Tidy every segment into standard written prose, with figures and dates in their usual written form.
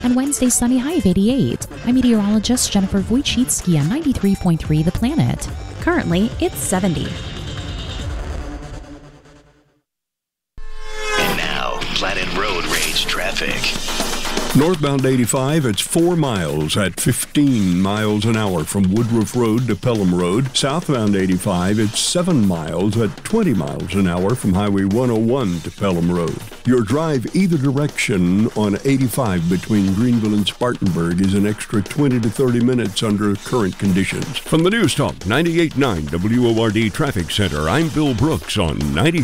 And Wednesday, sunny, high of 88. I'm meteorologist Jennifer Wojcicki on 93.3 The Planet. Currently, it's 70. And now, Planet Road Rage traffic. Northbound 85, it's 4 miles at 15 miles an hour from Woodruff Road to Pelham Road. Southbound 85, it's 7 miles at 20 miles an hour from Highway 101 to Pelham Road. Your drive either direction on 85 between Greenville and Spartanburg is an extra 20 to 30 minutes under current conditions. From the News Talk 98.9 WORD Traffic Center, I'm Bill Brooks on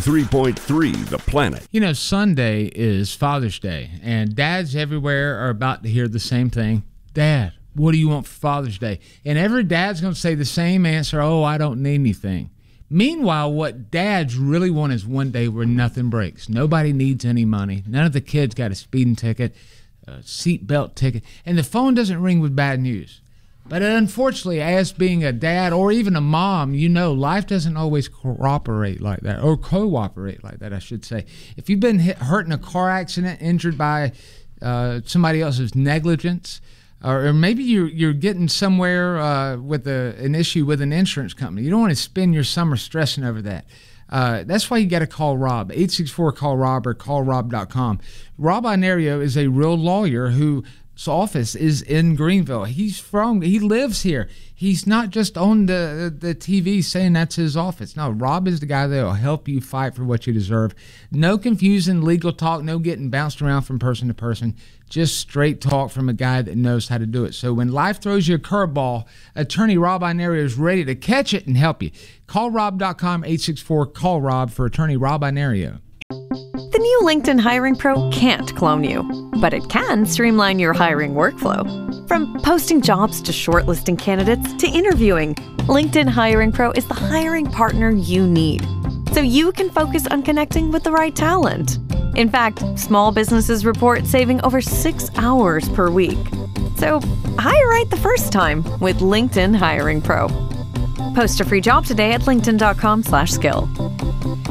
93.3 The Planet. You know, Sunday is Father's Day, and dads everywhere are about to hear the same thing. Dad, what do you want for Father's Day? And every dad's going to say the same answer, oh, I don't need anything. Meanwhile, what dads really want is one day where nothing breaks. Nobody needs any money. None of the kids got a speeding ticket, a seatbelt ticket, and the phone doesn't ring with bad news. But unfortunately, as being a dad or even a mom, you know, life doesn't always cooperate like that, or cooperate like that, I should say. If you've been hurt in a car accident, injured by somebody else's negligence, or maybe you're getting somewhere with an issue with an insurance company. You don't want to spend your summer stressing over that. That's why you got to call Rob, 864-CALL-ROB or callrob.com. Rob Inario is a real lawyer whose office is in Greenville. He lives here. He's not just on the TV saying that's his office. No, Rob is the guy that will help you fight for what you deserve. No confusing legal talk, no getting bounced around from person to person. Just straight talk from a guy that knows how to do it. So when life throws you a curveball, attorney Rob Inario is ready to catch it and help you. Call Rob.com, 864-CALL-ROB for attorney Rob Inario. The new LinkedIn Hiring Pro can't clone you, but it can streamline your hiring workflow. From posting jobs to shortlisting candidates to interviewing, LinkedIn Hiring Pro is the hiring partner you need, so you can focus on connecting with the right talent. In fact, small businesses report saving over 6 hours per week. So hire right the first time with LinkedIn Hiring Pro. Post a free job today at linkedin.com/skill.